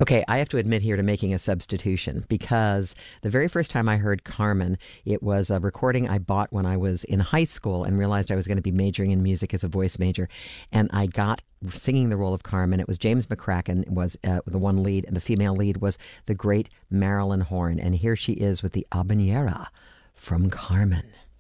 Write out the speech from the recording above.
Okay, I have to admit here to making a substitution because the very first time I heard Carmen, it was a recording I bought when I was in high school and realized I was going to be majoring in music as a voice major. And I got singing the role of Carmen. It was James McCracken was the one lead, and the female lead was the great Marilyn Horne. And here she is with the habanera from Carmen.